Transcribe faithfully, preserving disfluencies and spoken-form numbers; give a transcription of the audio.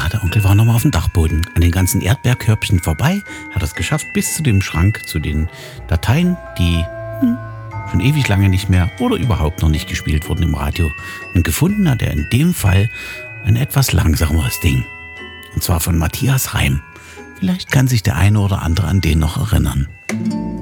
Ja, der Onkel war nochmal auf dem Dachboden. An den ganzen Erdbeerkörbchen vorbei. Hat es geschafft bis zu dem Schrank, zu den Dateien, die hm, schon ewig lange nicht mehr oder überhaupt noch nicht gespielt wurden im Radio. Und gefunden hat er in dem Fall ein etwas langsameres Ding. Und zwar von Matthias Reim. Vielleicht kann sich der eine oder andere an den noch erinnern.